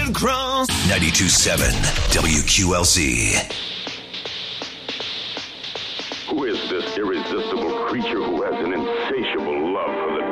Red Cross. 92.7 WQLZ. Who is this irresistible creature who has an insatiable love for the